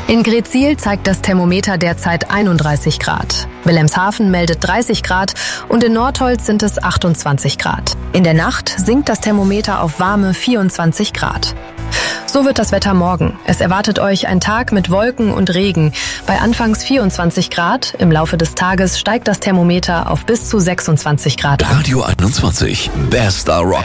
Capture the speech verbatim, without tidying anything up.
In Greetsiel zeigt das Thermometer derzeit einunddreißig Grad. Wilhelmshaven meldet dreißig Grad und in Nordholz sind es achtundzwanzig Grad. In der Nacht sinkt das Thermometer auf warme vierundzwanzig Grad. So wird das Wetter morgen. Es erwartet euch ein Tag mit Wolken und Regen. Bei anfangs vierundzwanzig Grad, im Laufe des Tages steigt das Thermometer auf bis zu sechsundzwanzig Grad an. Radio einundzwanzig, bester Rock.